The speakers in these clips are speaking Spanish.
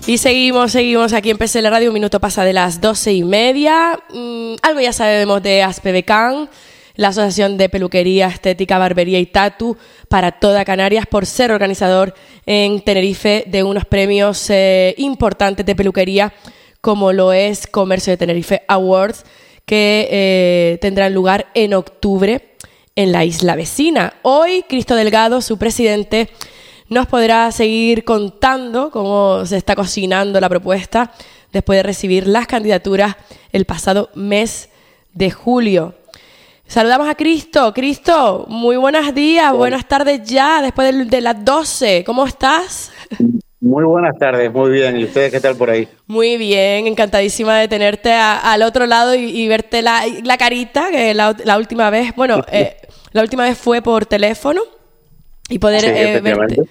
Y seguimos aquí en PSL Radio, un minuto pasa de las 12:30. Algo ya sabemos de ASPEVECAN, la Asociación de Peluquería, Estética, Barbería y Tatu para toda Canarias, por ser organizador en Tenerife de unos premios importantes de peluquería, como lo es Comercio de Tenerife Awards, que tendrán lugar en octubre en la isla vecina. Hoy, Cristo Delgado, su presidente, nos podrá seguir contando cómo se está cocinando la propuesta después de recibir las candidaturas el pasado mes de julio. Saludamos a Cristo. Cristo, muy buenos días, buenas tardes ya, después de las 12. ¿Cómo estás? Muy buenas tardes, muy bien. ¿Y ustedes qué tal por ahí? Muy bien, encantadísima de tenerte al otro lado y verte la carita, que la última vez, la última vez fue por teléfono. Y poder,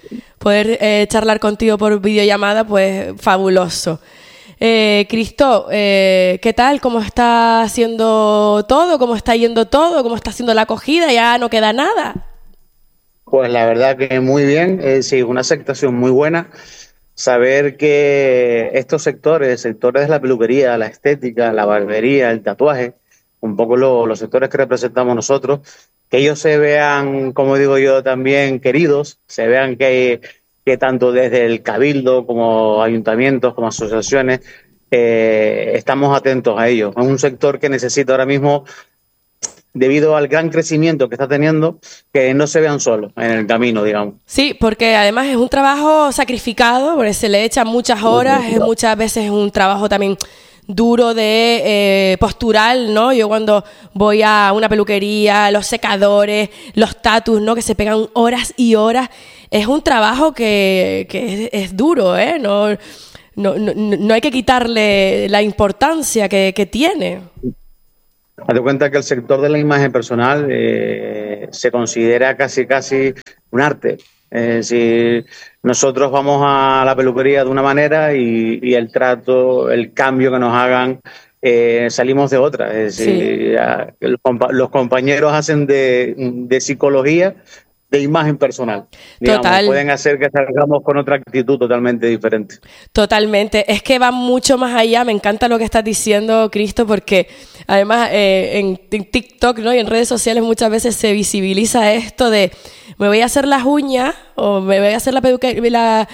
charlar contigo por videollamada, pues fabuloso. Cristo, ¿qué tal? ¿Cómo está haciendo todo? ¿Cómo está yendo todo? ¿Cómo está haciendo la acogida? ¿Ya no queda nada? Pues la verdad que muy bien. Sí, una aceptación muy buena. Saber que estos sectores de la peluquería, la estética, la barbería, el tatuaje, un poco los sectores que representamos nosotros, que ellos se vean, como digo yo, también queridos, se vean que tanto desde el cabildo como ayuntamientos, como asociaciones, estamos atentos a ellos. Es un sector que necesita ahora mismo, debido al gran crecimiento que está teniendo, que no se vean solos en el camino, digamos. Sí, porque además es un trabajo sacrificado, porque se le echan muchas horas, muchas veces es un trabajo también duro de postural, ¿no? Yo cuando voy a una peluquería, los secadores, los tatus, ¿no? Que se pegan horas y horas. Es un trabajo que es duro, ¿eh? No hay que quitarle la importancia que tiene. Hazte cuenta que el sector de la imagen personal se considera casi un arte. Es decir, nosotros vamos a la peluquería de una manera y el trato, el cambio que nos hagan, salimos de otra. Es decir, sí. Los compañeros hacen de psicología, de imagen personal. Digamos, total. Pueden hacer que salgamos con otra actitud totalmente diferente. Totalmente. Es que va mucho más allá. Me encanta lo que estás diciendo, Cristo, porque además en TikTok, ¿no? Y en redes sociales muchas veces se visibiliza esto de me voy a hacer las uñas o me voy a hacer la peluquería,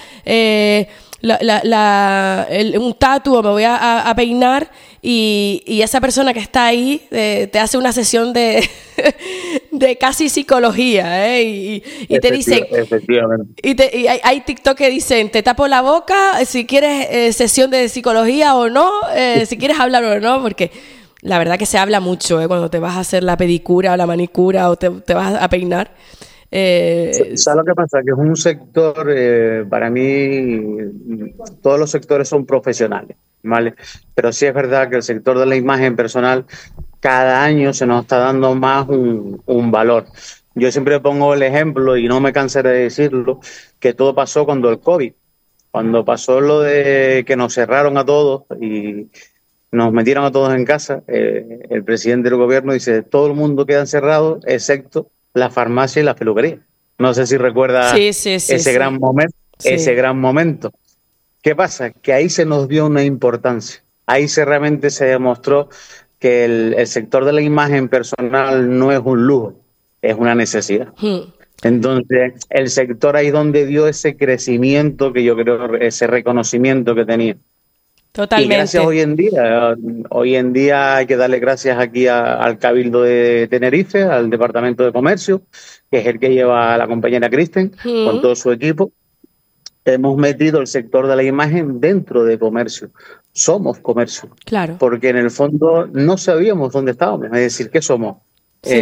un tatu o me voy a peinar y esa persona que está ahí te hace una sesión de casi psicología, y te dicen, efectivamente. Y hay TikTok que dicen, te tapo la boca si quieres sesión de psicología o no, si quieres hablar o no, porque la verdad que se habla mucho cuando te vas a hacer la pedicura o la manicura o te vas a peinar. ¿Sabes lo que pasa? Que es un sector, para mí, todos los sectores son profesionales, ¿vale? Pero sí es verdad que el sector de la imagen personal, cada año se nos está dando más un valor. Yo siempre pongo el ejemplo, y no me cansaré de decirlo, que todo pasó cuando el COVID, cuando pasó lo de que nos cerraron a todos y nos metieron a todos en casa, el presidente del gobierno dice, todo el mundo queda encerrado, excepto la farmacia y la peluquería. No sé si recuerdas ese gran momento. Sí. Ese gran momento. ¿Qué pasa? Que ahí se nos dio una importancia. Ahí realmente se demostró que el sector de la imagen personal no es un lujo, es una necesidad. Entonces, el sector ahí donde dio ese crecimiento que yo creo, ese reconocimiento que tenía. Totalmente. Y gracias hoy en día hay que darle gracias aquí al Cabildo de Tenerife, al Departamento de Comercio, que es el que lleva a la compañera Kristen con todo su equipo. Hemos metido el sector de la imagen dentro de comercio. Somos comercio. Claro. Porque en el fondo no sabíamos dónde estábamos. Es decir, ¿qué somos? Sí.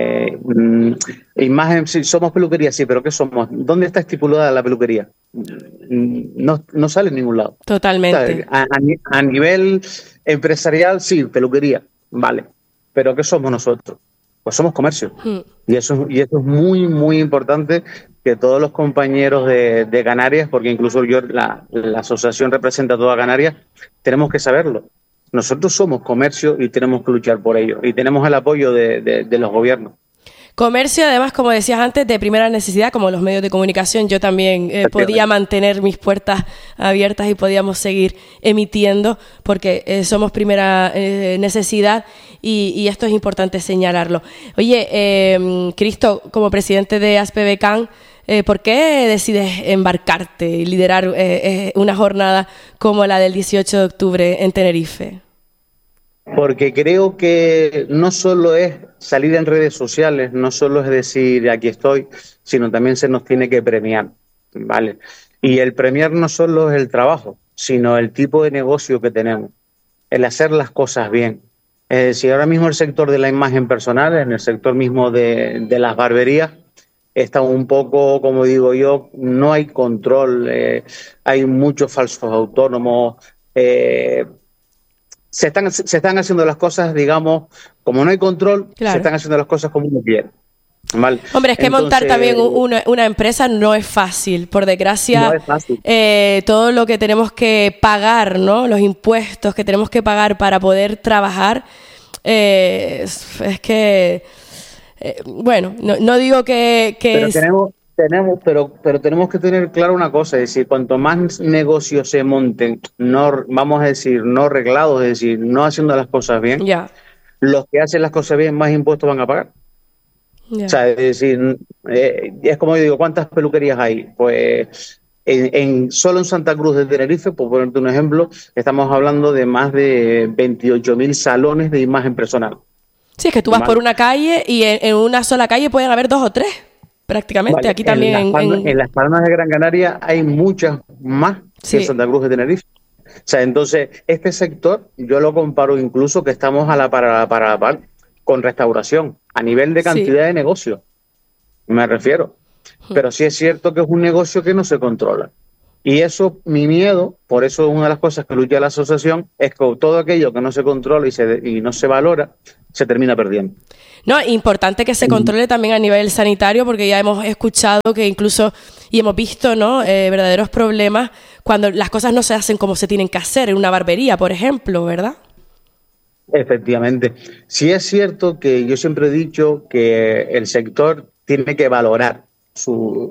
Imagen, sí, somos peluquería, sí, pero ¿qué somos? ¿Dónde está estipulada la peluquería? No sale en ningún lado. Totalmente. O sea, a nivel empresarial, sí, peluquería, vale. Pero ¿qué somos nosotros? Pues somos comercio. Y eso es muy, muy importante que todos los compañeros de Canarias, porque incluso yo, la asociación representa a toda Canarias, tenemos que saberlo. Nosotros somos comercio y tenemos que luchar por ello. Y tenemos el apoyo de los gobiernos. Comercio, además, como decías antes, de primera necesidad, como los medios de comunicación. Yo también podía mantener mis puertas abiertas y podíamos seguir emitiendo porque somos primera necesidad y esto es importante señalarlo. Oye, Cristo, como presidente de ASPEVECAN, ¿por qué decides embarcarte y liderar una jornada como la del 18 de octubre en Tenerife? Porque creo que no solo es salir en redes sociales, no solo es decir aquí estoy, sino también se nos tiene que premiar, ¿vale? Y el premiar no solo es el trabajo, sino el tipo de negocio que tenemos, el hacer las cosas bien. Es decir, ahora mismo el sector de la imagen personal, en el sector mismo de las barberías, está un poco, como digo yo, no hay control, hay muchos falsos autónomos, se están haciendo las cosas, digamos, como no hay control, claro. Se están haciendo las cosas como uno quiere. ¿Vale? Hombre, es que montar también una empresa no es fácil, por desgracia. No es fácil. Todo lo que tenemos que pagar, ¿no? Los impuestos que tenemos que pagar para poder trabajar, es que, bueno, no digo que pero tenemos que tener claro una cosa, es decir, cuanto más negocios se monten, no, vamos a decir, no arreglados, es decir, no haciendo las cosas bien, los que hacen las cosas bien más impuestos van a pagar. O sea, es decir, es como yo digo, ¿cuántas peluquerías hay? Pues solo en Santa Cruz de Tenerife, por ponerte un ejemplo, estamos hablando de más de 28.000 salones de imagen personal. Sí, es que tú vas por una calle y en una sola calle pueden haber 2 o 3. Prácticamente, vale. Aquí también. En las Palmas de Gran Canaria hay muchas más que en Santa Cruz de Tenerife. O sea, entonces, este sector yo lo comparo incluso que estamos a la par con restauración, a nivel de cantidad de negocio, me refiero. Pero sí es cierto que es un negocio que no se controla. Y eso, mi miedo, por eso una de las cosas que lucha la asociación, es que todo aquello que no se controla y no se valora, se termina perdiendo. No, importante que se controle también a nivel sanitario, porque ya hemos escuchado que incluso, y hemos visto, ¿no? Verdaderos problemas cuando las cosas no se hacen como se tienen que hacer, en una barbería, por ejemplo, ¿verdad? Efectivamente. Sí es cierto que yo siempre he dicho que el sector tiene que valorar su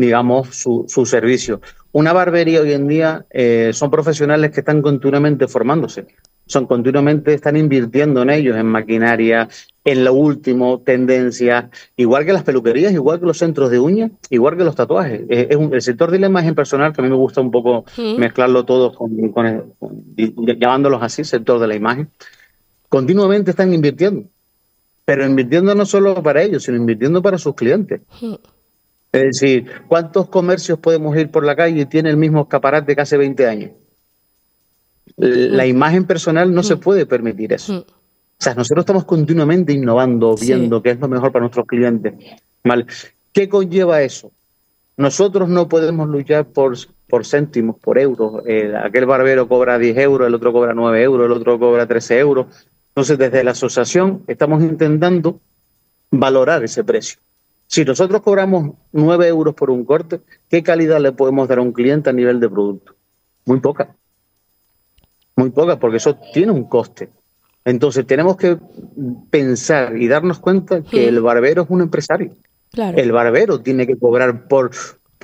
servicio. Una barbería hoy en día son profesionales que están continuamente formándose. Continuamente están invirtiendo en ellos, en maquinaria, en lo último, tendencias, igual que las peluquerías, igual que los centros de uñas, igual que los tatuajes. El sector de la imagen personal, que a mí me gusta un poco mezclarlo todo llamándolos así, sector de la imagen, continuamente están invirtiendo, pero invirtiendo no solo para ellos, sino invirtiendo para sus clientes. Es decir, ¿cuántos comercios podemos ir por la calle y tiene el mismo escaparate que hace 20 años? La imagen personal no se puede permitir eso. O sea, nosotros estamos continuamente innovando, viendo qué es lo mejor para nuestros clientes. ¿Vale? ¿Qué conlleva eso? Nosotros no podemos luchar por céntimos, por euros. Aquel barbero cobra 10 euros, el otro cobra 9 euros, el otro cobra 13 euros. Entonces, desde la asociación estamos intentando valorar ese precio. Si nosotros cobramos 9 euros por un corte, ¿qué calidad le podemos dar a un cliente a nivel de producto? Muy poca. Muy poca, porque eso tiene un coste. Entonces tenemos que pensar y darnos cuenta que el barbero es un empresario. Claro. El barbero tiene que cobrar por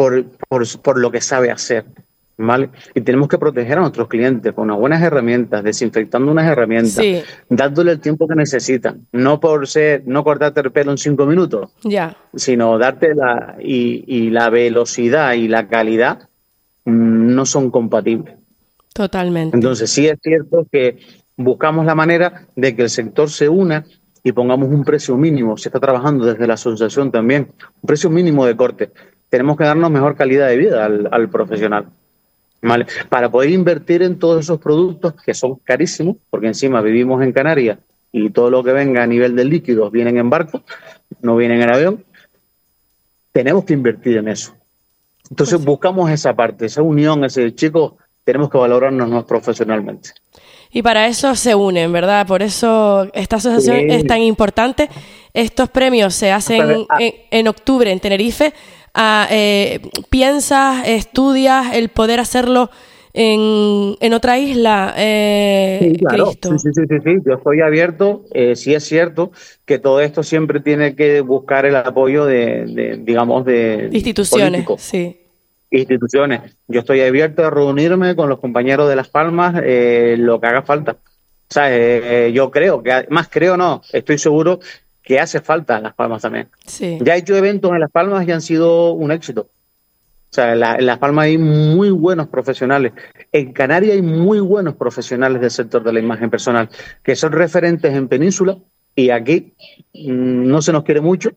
lo que sabe hacer, ¿vale? Y tenemos que proteger a nuestros clientes con unas buenas herramientas, desinfectando unas herramientas, dándole el tiempo que necesitan. No cortarte el pelo en 5 minutos, sino darte la velocidad y la calidad no son compatibles. Totalmente. Entonces sí es cierto que buscamos la manera de que el sector se una y pongamos un precio mínimo. Se está trabajando desde la asociación también, un precio mínimo de corte. Tenemos que darnos mejor calidad de vida al profesional, ¿vale? Para poder invertir en todos esos productos que son carísimos, porque encima vivimos en Canarias y todo lo que venga a nivel de líquidos vienen en barco, no vienen en avión. Tenemos que invertir en eso. Entonces buscamos esa parte, esa unión, ese chico. Tenemos que valorarnos más profesionalmente. Y para eso se unen, ¿verdad? Por eso esta asociación es tan importante. Estos premios se hacen en octubre en Tenerife. ¿Piensas, estudias el poder hacerlo en otra isla, Sí, claro. Cristo. Sí. Yo estoy abierto. Sí es cierto que todo esto siempre tiene que buscar el apoyo digamos, de Instituciones, políticos, sí. instituciones. Yo estoy abierto a reunirme con los compañeros de Las Palmas, lo que haga falta. O sea, yo creo que, más creo no, estoy seguro que hace falta en Las Palmas también. Sí. Ya he hecho eventos en Las Palmas y han sido un éxito. O sea, en Las Palmas hay muy buenos profesionales. En Canarias hay muy buenos profesionales del sector de la imagen personal, que son referentes en Península y aquí no se nos quiere mucho,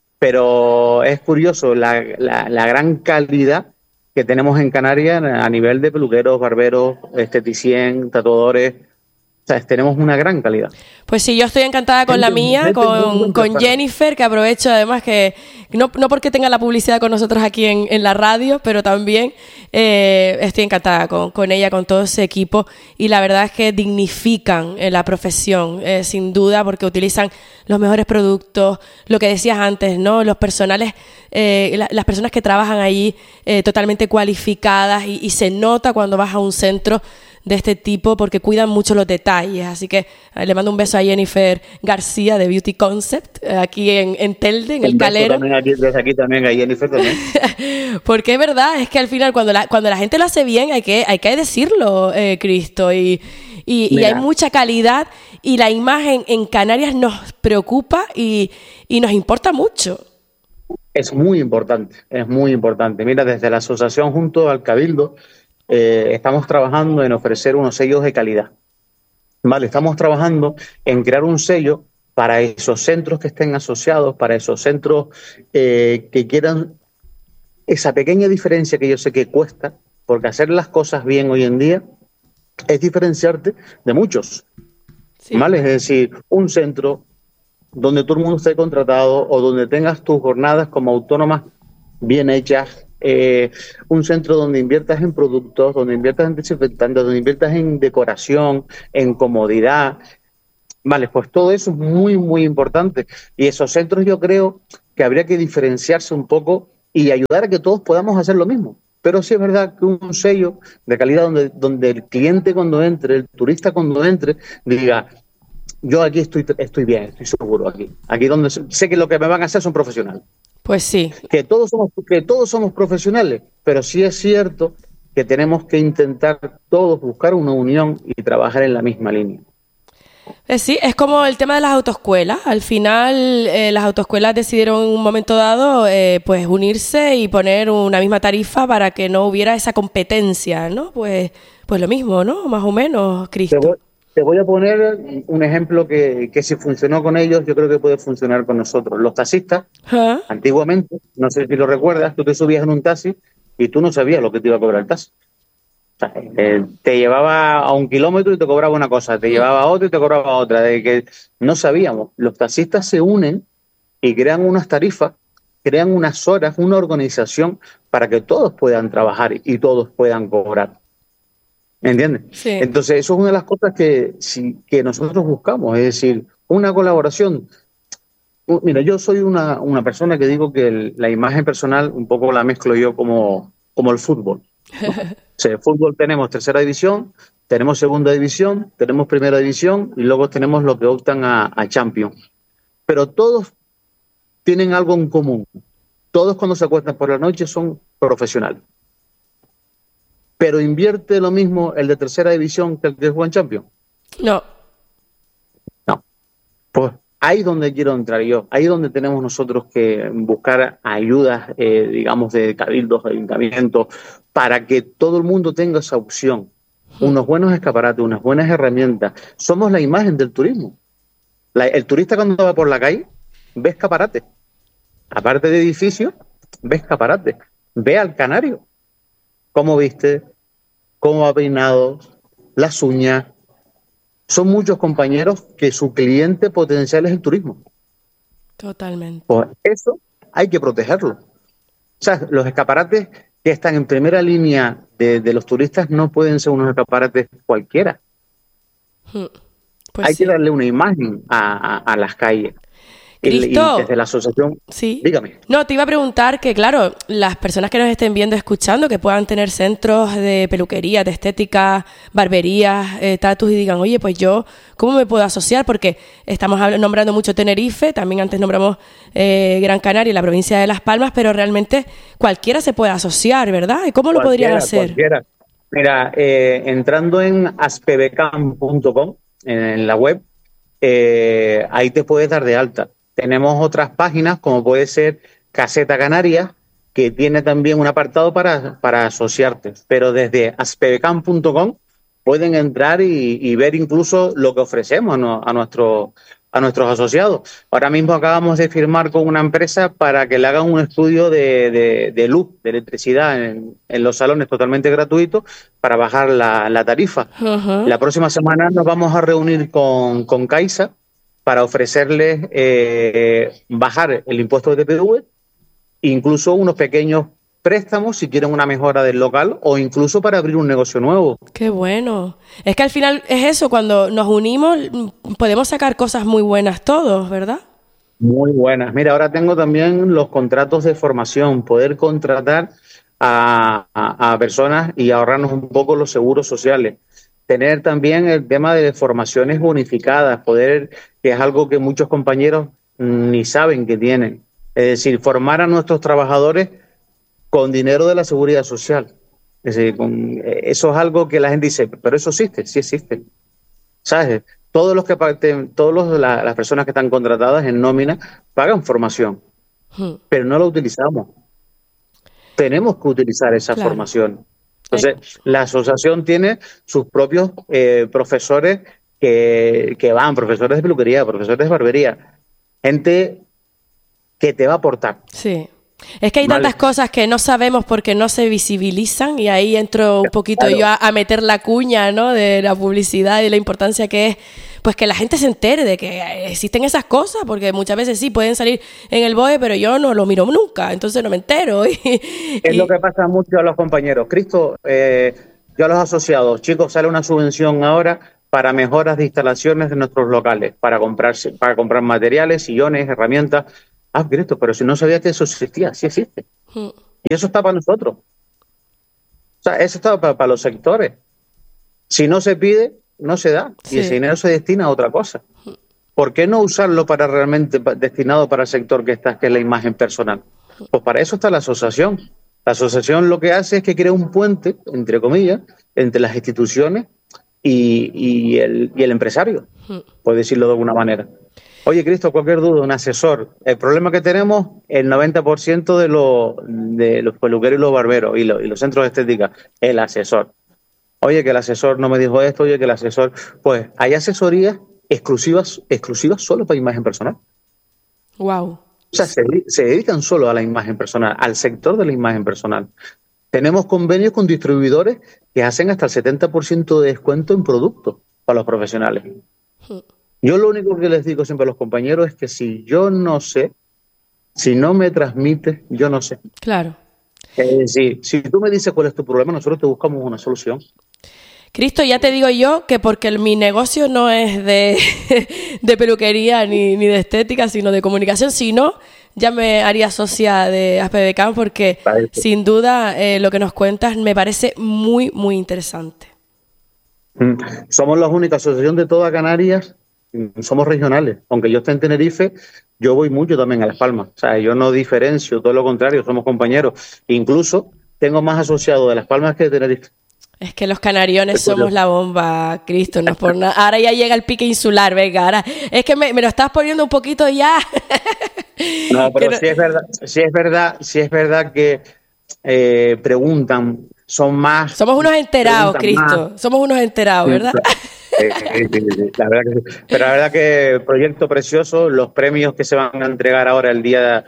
pero es curioso la gran calidad que tenemos en Canarias a nivel de peluqueros, barberos, esteticien, tatuadores. O sea, tenemos una gran calidad. Pues sí, yo estoy encantada con la mía, con Jennifer, que aprovecho además que no porque tenga la publicidad con nosotros aquí en la radio, pero también estoy encantada con ella, con todo ese equipo, y la verdad es que dignifican la profesión, sin duda, porque utilizan los mejores productos, lo que decías antes, ¿no? Los personales, las personas que trabajan allí totalmente cualificadas, y se nota cuando vas a un centro de este tipo porque cuidan mucho los detalles. Así que le mando un beso a Jennifer García de Beauty Concept aquí en Telde, en el Calero. Desde aquí también a Jennifer también. Porque es verdad, es que al final cuando la gente lo hace bien hay que decirlo, Cristo, y hay mucha calidad, y la imagen en Canarias nos preocupa y nos importa mucho. Es muy importante, es muy importante. Mira, desde la asociación junto al Cabildo estamos trabajando en ofrecer unos sellos de calidad. Vale, estamos trabajando en crear un sello para esos centros que estén asociados, para esos centros que quieran esa pequeña diferencia que yo sé que cuesta, porque hacer las cosas bien hoy en día es diferenciarte de muchos. Sí. ¿Vale? Es decir, un centro donde todo el mundo esté contratado o donde tengas tus jornadas como autónomas bien hechas, un centro donde inviertas en productos, donde inviertas en desinfectantes, donde inviertas en decoración, en comodidad. Vale, pues todo eso es muy, muy importante. Y esos centros yo creo que habría que diferenciarse un poco y ayudar a que todos podamos hacer lo mismo. Pero sí es verdad que un sello de calidad donde el cliente cuando entre, el turista cuando entre, diga, yo aquí estoy bien, estoy seguro aquí. Aquí donde sé que lo que me van a hacer son profesionales. Pues sí. Que todos somos profesionales, pero sí es cierto que tenemos que intentar todos buscar una unión y trabajar en la misma línea. Sí, es como el tema de las autoescuelas. Al final, las autoescuelas decidieron en un momento dado pues unirse y poner una misma tarifa para que no hubiera esa competencia, ¿no? Pues lo mismo, ¿no? Más o menos, Cristo. Te voy a poner un ejemplo que si funcionó con ellos, yo creo que puede funcionar con nosotros. Los taxistas, antiguamente, no sé si lo recuerdas, tú te subías en un taxi y tú no sabías lo que te iba a cobrar el taxi. O sea, te llevaba a 1 kilómetro y te cobraba una cosa, te llevaba a otro y te cobraba otra. De que no sabíamos. Los taxistas se unen y crean unas tarifas, crean unas horas, una organización para que todos puedan trabajar y todos puedan cobrar. ¿Me entiendes? Sí. Entonces, eso es una de las cosas que nosotros buscamos, es decir, una colaboración. Mira, yo soy una persona que digo que la imagen personal un poco la mezclo yo como el fútbol, ¿no? O sea, el fútbol tenemos tercera división, tenemos segunda división, tenemos primera división y luego tenemos los que optan a Champions. Pero todos tienen algo en común. Todos cuando se acuestan por la noche son profesionales. Pero invierte lo mismo el de tercera división que el que juega en Champions. No. Pues ahí es donde quiero entrar yo. Ahí es donde tenemos nosotros que buscar ayudas, digamos, de cabildos, ayuntamientos, para que todo el mundo tenga esa opción. Unos buenos escaparates, unas buenas herramientas. Somos la imagen del turismo. El turista cuando va por la calle ve escaparates. Aparte de edificios, ve escaparates. Ve al canario. Cómo viste, cómo va peinado, las uñas. Son muchos compañeros que su cliente potencial es el turismo. Totalmente. Pues eso hay que protegerlo. O sea, los escaparates que están en primera línea de los turistas no pueden ser unos escaparates cualquiera. Pues hay que darle una imagen a las calles. Cristo, y desde la asociación, sí. dígame. No, te iba a preguntar que, claro, las personas que nos estén viendo, escuchando, que puedan tener centros de peluquería, de estética, barberías, tatus, y digan, oye, pues yo, ¿cómo me puedo asociar? Porque estamos nombrando mucho Tenerife, también antes nombramos Gran Canaria y la provincia de Las Palmas, pero realmente cualquiera se puede asociar, ¿verdad? ¿Y cómo lo podrían hacer? Cualquiera. Mira, entrando en aspebecam.com, en la web, ahí te puedes dar de alta. Tenemos otras páginas, como puede ser Caseta Canarias, que tiene también un apartado para asociarte. Pero desde aspebecam.com pueden entrar y ver incluso lo que ofrecemos a nuestros asociados. Ahora mismo acabamos de firmar con una empresa para que le hagan un estudio de luz, de electricidad en los salones totalmente gratuito para bajar la tarifa. Uh-huh. La próxima semana nos vamos a reunir con Caixa para ofrecerles bajar el impuesto de TPV, incluso unos pequeños préstamos si quieren una mejora del local o incluso para abrir un negocio nuevo. Qué bueno. Es que al final es eso, cuando nos unimos podemos sacar cosas muy buenas todos, ¿verdad? Muy buenas. Mira, ahora tengo también los contratos de formación, poder contratar a personas y ahorrarnos un poco los seguros sociales. Tener también el tema de formaciones bonificadas, poder, que es algo que muchos compañeros ni saben que tienen. Es decir, formar a nuestros trabajadores con dinero de la seguridad social. Es decir, eso es algo que la gente dice, pero eso existe, sí existe. ¿Sabes? Las personas que están contratadas en nómina pagan formación, pero no la utilizamos. Tenemos que utilizar esa formación. Entonces, la asociación tiene sus propios profesores profesores de peluquería, profesores de barbería, gente que te va a aportar. Sí. Es que hay tantas cosas que no sabemos porque no se visibilizan y ahí entro un poquito yo a meter la cuña, ¿no? De la publicidad y la importancia que es, pues que la gente se entere de que existen esas cosas, porque muchas veces sí pueden salir en el BOE, pero yo no lo miro nunca, entonces no me entero. Es lo que pasa mucho a los compañeros. Cristo, yo a los asociados, chicos, sale una subvención ahora para mejoras de instalaciones de nuestros locales, para comprar materiales, sillones, herramientas. Ah, Cristo, pero si no sabía que eso existía, sí existe. Y eso está para nosotros. O sea, eso está para los sectores. Si no se pide, no se da. Sí. Y ese dinero se destina a otra cosa. ¿Por qué no usarlo para realmente destinado para el sector que es la imagen personal? Pues para eso está la asociación. La asociación lo que hace es que crea un puente, entre comillas, entre las instituciones y el empresario, por decirlo de alguna manera. Oye, Cristo, cualquier duda, un asesor. El problema que tenemos, el 90% de los peluqueros y los barberos y los centros de estética, el asesor. Oye, que el asesor no me dijo esto, oye, que el asesor... Pues hay asesorías exclusivas solo para imagen personal. Wow. O sea, se dedican solo a la imagen personal, al sector de la imagen personal. Tenemos convenios con distribuidores que hacen hasta el 70% de descuento en productos para los profesionales. Yo lo único que les digo siempre a los compañeros es que si yo no sé, si no me transmites, yo no sé. Claro. Es decir, si tú me dices cuál es tu problema, nosotros te buscamos una solución. Cristo, ya te digo yo que porque mi negocio no es de peluquería ni de estética, sino de comunicación, sino ya me haría socia de ASPBCAM porque sin duda lo que nos cuentas me parece muy, muy interesante. Somos la única asociación de toda Canarias, somos regionales. Aunque yo esté en Tenerife, yo voy mucho también a Las Palmas. O sea, yo no diferencio, todo lo contrario, somos compañeros. Incluso tengo más asociados de Las Palmas que de Tenerife. Es que los canariones somos la bomba, Cristo, no es por nada. Ahora ya llega el pique insular, venga, ahora es que me lo estás poniendo un poquito ya. No, pero no... sí es verdad que preguntan, somos unos enterados, Cristo, más. Somos unos enterados, ¿verdad? La verdad que sí. Pero la verdad que proyecto precioso, los premios que se van a entregar ahora el día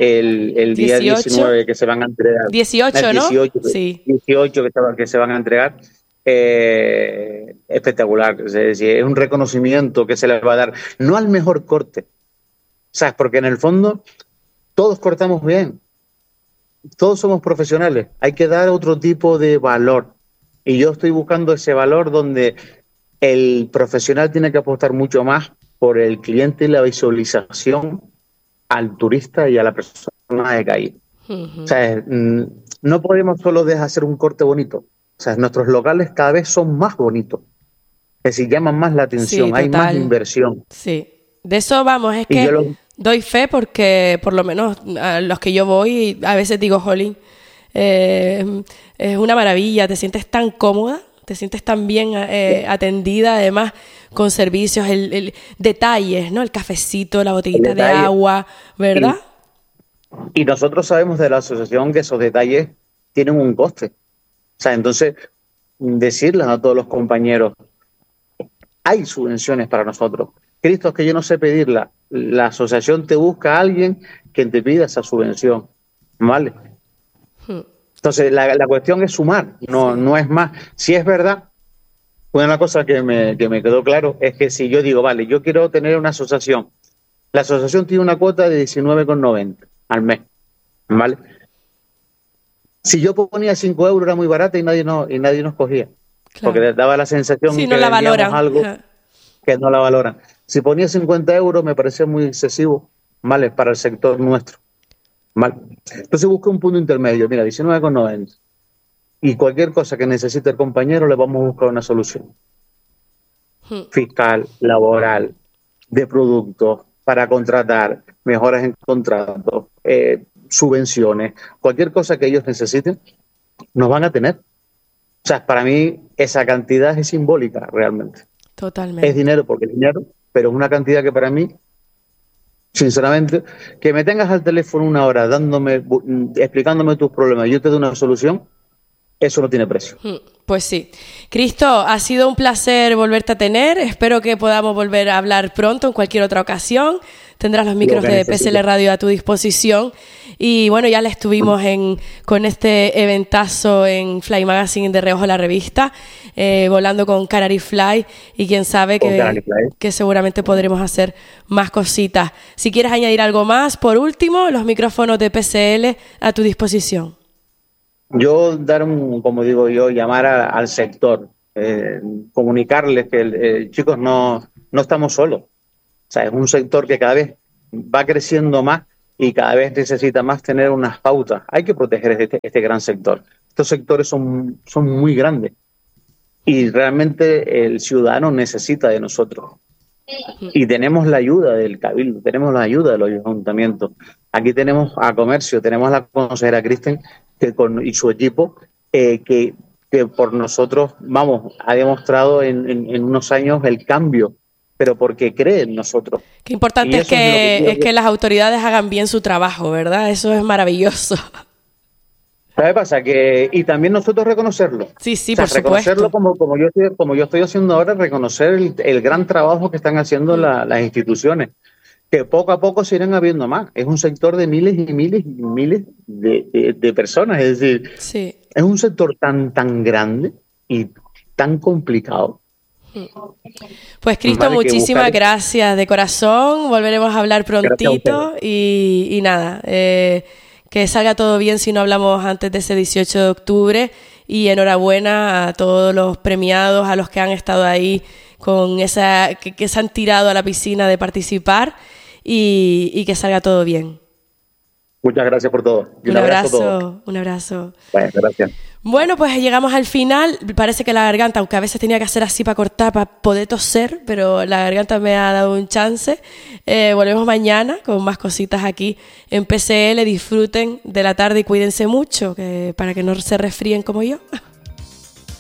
19 que se van a entregar. 18, ¿no? 18, sí. 18 que se van a entregar. Espectacular. Es decir, es un reconocimiento que se les va a dar, no al mejor corte, ¿sabes? Porque en el fondo todos cortamos bien, todos somos profesionales, hay que dar otro tipo de valor. Y yo estoy buscando ese valor donde el profesional tiene que apostar mucho más por el cliente y la visualización al turista y a la persona de calle. O sea, no podemos solo dejar hacer un corte bonito. O sea, nuestros locales cada vez son más bonitos. Es decir, llaman más la atención, Sí, hay más total. inversión. Sí. De eso vamos, es Y que yo lo, doy fe porque por lo menos a los que yo voy, a veces digo, jolín, es una maravilla, te sientes tan cómoda, te sientes tan bien atendida, además con servicios, el detalles, ¿no? El cafecito, la el botellita de detalle. agua, ¿verdad? Y nosotros sabemos de la asociación que esos detalles tienen un coste. O sea, entonces, decirles a todos los compañeros, hay subvenciones para nosotros. Cristo, es que yo no sé pedirla. La asociación te busca a alguien que te pida esa subvención. ¿Vale? Entonces, la cuestión es sumar, no, Sí. no es más. Si es verdad, una cosa que me quedó claro es que si yo digo, vale, yo quiero tener una asociación, la asociación tiene una cuota de 19,90 al mes. ¿Vale? Si yo ponía 5 euros era muy barata y nadie nos cogía, porque Claro. les daba la sensación Sí, no que la vendíamos valoran. algo que no la valoran. Si ponía 50 euros me parecía muy excesivo, ¿vale? Para el sector nuestro, ¿vale? Entonces busqué un punto intermedio, mira, 19,90. Y cualquier cosa que necesite el compañero le vamos a buscar una solución. Fiscal, laboral, de productos, para contratar, mejoras en contratos, subvenciones, cualquier cosa que ellos necesiten, nos van a tener. O sea, para mí esa cantidad es simbólica realmente. Es Totalmente. dinero porque es dinero, pero es una cantidad que para mí, sinceramente, que me tengas al teléfono una hora dándome, explicándome tus problemas y yo te doy una solución, eso no tiene precio. Pues sí. Cristo, ha sido un placer volverte a tener. Espero que podamos volver a hablar pronto en cualquier otra ocasión. Tendrás los Lo micros que de necesites. PSL Radio a tu disposición. Y bueno, ya le estuvimos con este eventazo en Fly Magazine de Reojo la revista, volando con Canary Fly. Y quién sabe Con Canary Fly. que seguramente podremos hacer más cositas. Si quieres añadir algo más, por último, los micrófonos de PSL a tu disposición. Yo dar como digo yo, llamar al sector, comunicarles que chicos, no estamos solos. O sea, es un sector que cada vez va creciendo más y cada vez necesita más tener unas pautas. Hay que proteger este gran sector. Estos sectores son muy grandes y realmente el ciudadano necesita de nosotros. Y tenemos la ayuda del Cabildo, tenemos la ayuda de los ayuntamientos. Aquí tenemos a Comercio, tenemos a la consejera Kristen y su equipo, que por nosotros, vamos, ha demostrado en unos años el cambio, pero porque cree en nosotros. Qué importante Y eso es lo que es que las autoridades hagan bien su trabajo, ¿verdad? Eso es maravilloso. ¿Sabes qué pasa? Y también nosotros reconocerlo. Sí, sí, O sea, por reconocerlo supuesto. como yo estoy haciendo ahora, reconocer el gran trabajo que están haciendo las instituciones, que poco a poco se irán habiendo más. Es un sector de miles y miles y miles de personas. Es decir, Sí. es un sector tan grande y tan complicado. Pues Cristo, Vale, que muchísimas buscar. gracias de corazón. Volveremos a hablar Gracias a prontito ustedes. y nada, que salga todo bien si no hablamos antes de ese 18 de octubre. Y enhorabuena a todos los premiados, a los que han estado ahí con que se han tirado a la piscina de participar y que salga todo bien. Muchas gracias por todo. Y un abrazo a todos. Un abrazo. Bueno, gracias. Bueno, pues llegamos al final. Parece que la garganta, aunque a veces tenía que hacer así para cortar, para poder toser, pero la garganta me ha dado un chance. Volvemos mañana con más cositas aquí en PSL. Disfruten de la tarde y cuídense mucho para que no se resfríen como yo.